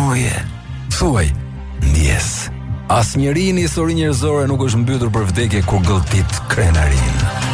moje. Thuaj, ndjes. Asnjëri në historinë njerëzore nuk është mbytur për vdekje kur gëlltit krenarin.